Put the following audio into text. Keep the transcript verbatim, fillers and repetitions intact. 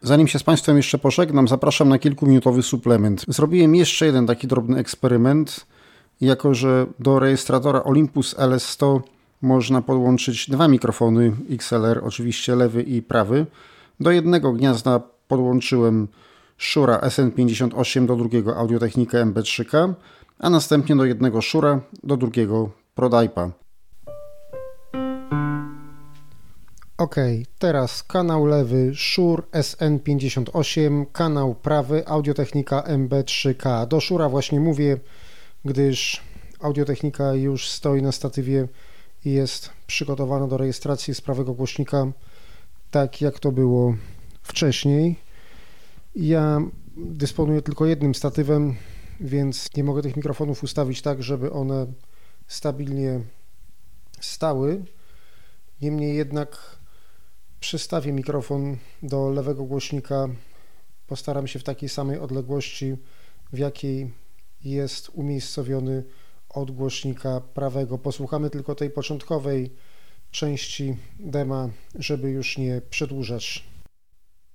Zanim się z Państwem jeszcze pożegnam, zapraszam na kilkuminutowy suplement. Zrobiłem jeszcze jeden taki drobny eksperyment. Jako że do rejestratora Olympus L S sto można podłączyć dwa mikrofony X L R, oczywiście lewy i prawy. Do jednego gniazda podłączyłem Shure S N pięćdziesiąt osiem, do drugiego Audio-Technica M B trzy K, a następnie do jednego Shure, do drugiego ProDypa. Ok, teraz kanał lewy Shure S N pięćdziesiąt osiem, kanał prawy Audio-Technica M B trzy K. Do Shure'a właśnie mówię, gdyż Audio-Technica już stoi na statywie i jest przygotowana do rejestracji z prawego głośnika, tak jak to było wcześniej. Ja dysponuję tylko jednym statywem, więc nie mogę tych mikrofonów ustawić tak, żeby one stabilnie stały. Niemniej jednak przestawię mikrofon do lewego głośnika, postaram się w takiej samej odległości, w jakiej jest umiejscowiony od głośnika prawego. Posłuchamy tylko tej początkowej części dema, żeby już nie przedłużać.